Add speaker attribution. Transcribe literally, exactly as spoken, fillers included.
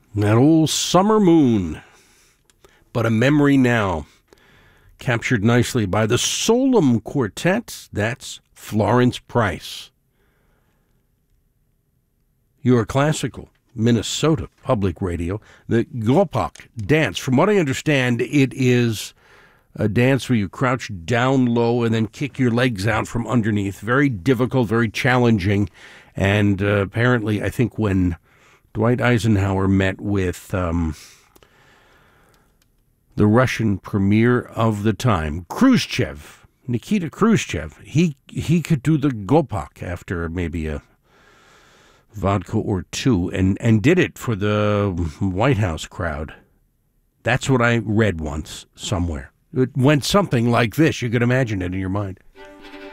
Speaker 1: That old Summer Moon, but a memory now, captured nicely by the Solem Quartet. That's Florence Price. Your classical Minnesota Public Radio, the Gopak dance. From what I understand, it is a dance where you crouch down low and then kick your legs out from underneath. Very difficult, very challenging. And uh, apparently, I think when Dwight Eisenhower met with um, the Russian premier of the time, Khrushchev, Nikita Khrushchev, he he could do the Gopak after maybe a vodka or two, and, and did it for the White House crowd. That's what I read once somewhere. It went something like this. You could imagine it in your mind.